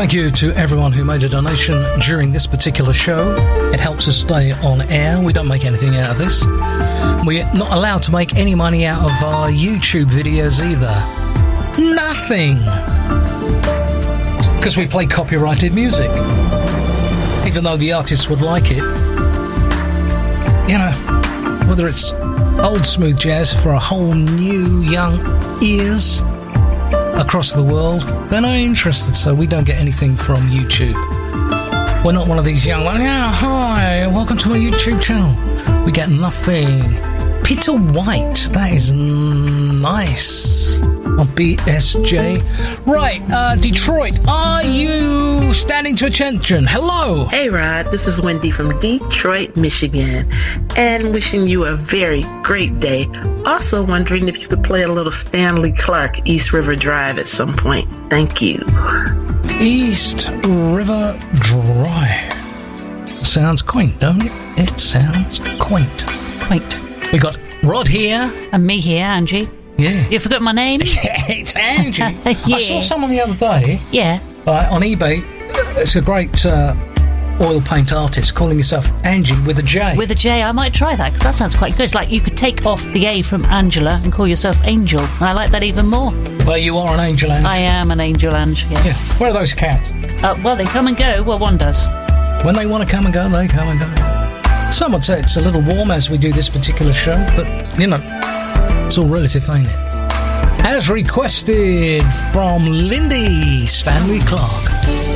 Thank you to everyone who made a donation during this particular show. It helps us stay on air. We don't make anything out of this. We're not allowed to make any money out of our YouTube videos either. Nothing! Because we play copyrighted music. Even though the artists would like it. You know, whether it's old smooth jazz for a whole new young ears across the world, they're not interested, so we don't get anything from YouTube. We're not one of these young ones. Yeah, hi, welcome to my YouTube channel. We get nothing. Peter White, that is nice. On BSJ. Right, Detroit, are you standing to attention? Hello. Hey, Rod, this is Wendy from Detroit, Michigan, and wishing you a very great day. Also wondering if you could play a little Stanley Clarke, East River Drive at some point. Thank you. East River Drive. Sounds quaint, don't it? It sounds quaint. Quaint. We got Rod here. And me here, Angie. Yeah. You forgot my name? Yeah, it's Angie. Yeah. I saw someone the other day. Yeah. On eBay. It's a great oil paint artist calling himself Angie with a J. With a J, I might try that, because that sounds quite good. It's like you could take off the A from Angela and call yourself Angel. And I like that even more. Well, you are an angel, Ange. I am an angel, Ange, yeah. Where are those cats? Well, they come and go. Well, one does. When they want to come and go, they come and go. Some would say it's a little warm as we do this particular show, but, you know, it's all relative, ain't it? As requested from Lindy Stanley Clarke.